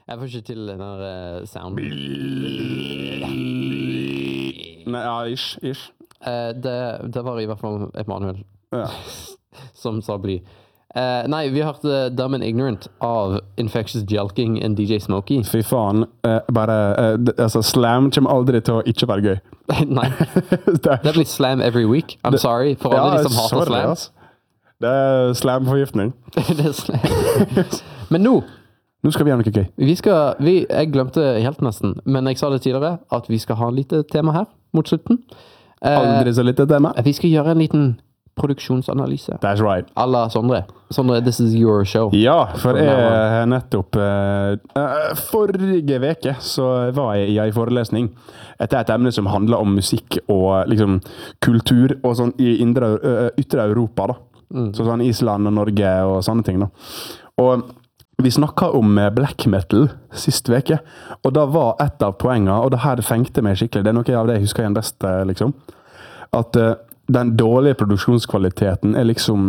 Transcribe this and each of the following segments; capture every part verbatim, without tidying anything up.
Jeg får ikke til den der uh, sound. Nei, ja, ish, ish. Uh, det, det var i hvert fall Emanuel Ja. som sa bly. Uh, nei, vi hørte Dumb and Ignorant av Infectious Jelking and D J Smokey. Fy faen, uh, bare, uh, d- altså, slam kommer aldri til å ikke være gøy. Nei, det, det blir slam every week. I'm sorry for alle de som hater sorry, slam. ass. Det er slamforgiftning. Det er slam. Men nå, Nå skal vi gjøre noe gøy. vi skal, vi, jeg glemte helt nesten, men jeg sa det tidligere, at vi skal ha en lite tema her mot slutten. Uh, Aldri så lite tema. vi skal gjøre en liten produksjonsanalyse. That's right. Alla Sondre. Sondre, this is your show. Ja, for jeg har nettopp uh, uh, Forrige veke så var jeg i en forelesning etter et emne som handler om musikk og liksom kultur og sånn i indre, uh, ytre Europa da. Mm. Så sånn Island og Norge og sånne ting da. Og vi snakket om black metal sist veke, og da var et av poengene, og det her fengte meg skikkelig, det er noe av det jeg husker igjen best, liksom, at uh, den dårlige produksjonskvaliteten er liksom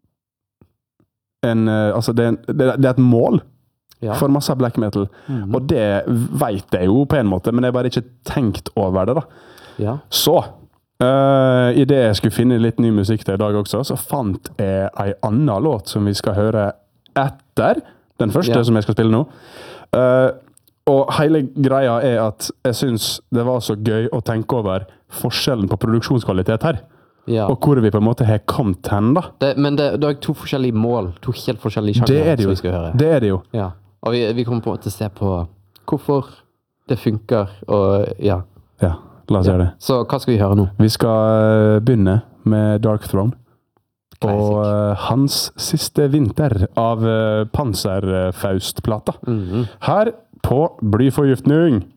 en, uh, altså det, det, det er et mål ja. for masse black metal, mm-hmm. og det vet jeg jo på en måte, men jeg har bare ikke tenkt over det da. Ja. Så, uh, i det jeg skulle finne litt ny musikk til i dag også, så fant jeg en annen låt som vi skal høre etter den første ja. som jeg skal spille nå. Uh, og hele greia er at jeg synes det var så gøy å tenke over forskjellen på produksjonskvalitet her. Ja. Og hvor vi på en måte har kommet hen da. Det, men det, det er to forskjellige mål, to helt forskjellige sjanger det er det jo. som vi skal høre. Det er det jo. Ja. Og vi, vi kommer på å se på hvorfor det funker, og ja. Ja, la oss ja. gjøre det. Så hva skal vi høre nå? Vi skal begynne med Dark Throne. Classic. Og uh, hans siste vinter av uh, Panzerfaust-plata. Mm-hmm. Her på Blyforgiftning.